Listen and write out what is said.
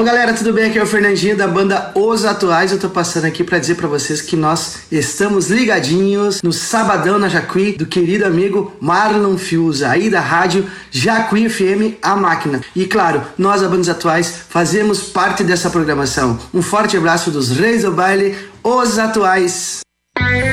galera, tudo bem? Aqui é o Fernandinho da banda Os Atuais. Eu tô passando aqui pra dizer pra vocês que nós estamos ligadinhos no Sabadão na Jacuí do querido amigo Marlon Fiuza, aí da rádio Jacuí FM, a máquina. E claro, nós da banda Os Atuais fazemos parte dessa programação. Um forte abraço dos reis do baile, Os Atuais.